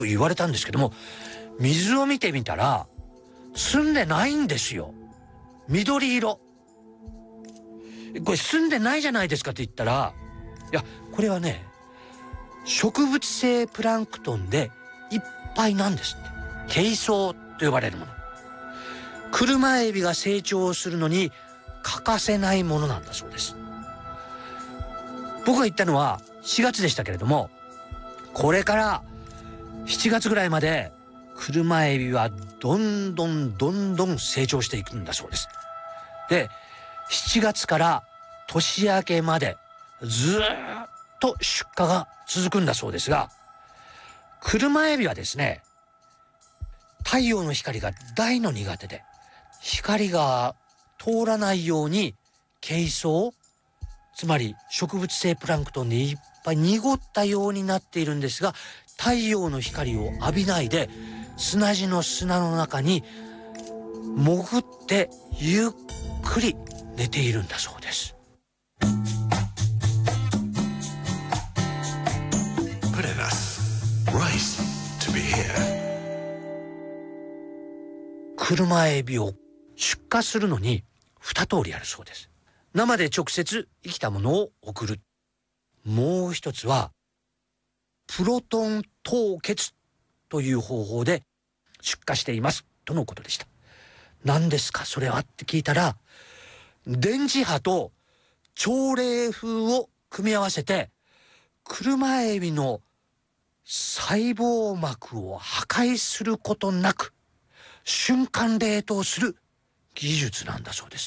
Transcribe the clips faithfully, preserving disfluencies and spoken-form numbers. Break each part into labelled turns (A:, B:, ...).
A: と言われたんですけども、水を見てみたら澄んでないんですよ。緑色。これ澄んでないじゃないですかって言ったら、いやこれはね植物性プランクトンでいっぱいなんですって。ケイソウと呼ばれるもの。車エビが成長するのに欠かせないものなんだそうです。僕が言ったのはしがつでしたけれども、これからしちがつぐらいまで車エビはどんどんどんどん成長していくんだそうです。で、しちがつから年明けまでずーっと出荷が続くんだそうですが、車エビはですね、太陽の光が大の苦手で、光が通らないようにケイソウ、つまり植物性プランクトンでいっぱい濁ったようになっているんですが、太陽の光を浴びないで砂地の砂の中に潜ってゆっくり寝ているんだそうです。車エビを出荷するのにに通りあるそうです。生で直接生きたものを送る。もう一つはプロトン凍結という方法で出荷していますとのことでした。何ですかそれはって聞いたら、電磁波と超冷風を組み合わせて車エビの細胞膜を破壊することなく瞬間冷凍する技術なんだそうです。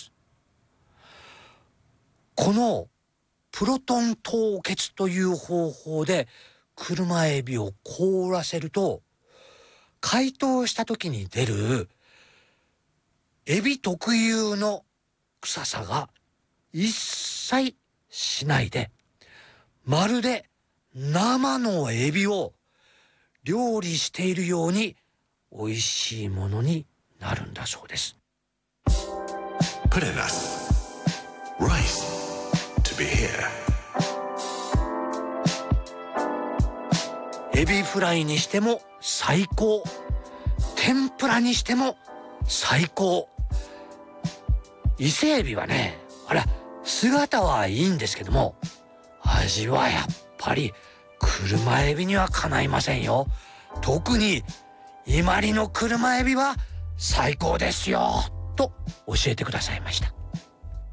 A: このプロトン凍結という方法で車エビを凍らせると、解凍した時に出るエビ特有の臭さが一切しないで、まるで生のエビを料理しているように美味しいものになるんだそうです。エビフライにしても最高、天ぷらにしても最高。伊勢エビはね、あら姿はいいんですけども、味はやっぱり車エビにはかないませんよ。特に伊万里の車エビは最高ですよと教えてくださいました。